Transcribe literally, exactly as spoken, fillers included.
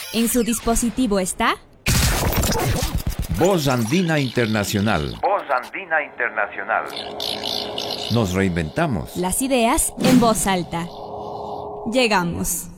En su dispositivo está Voz Andina Internacional. Voz Andina Internacional. Nos reinventamos. las ideas en voz alta. Llegamos.